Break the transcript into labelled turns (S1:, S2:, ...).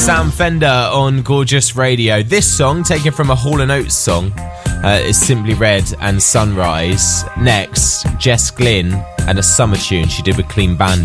S1: Sam Fender on Gorgeous Radio. This song, taken from a Hall & Oates song, is Simply Red and Sunrise. Next, Jess Glynn and a summer tune she did with Clean Bandit.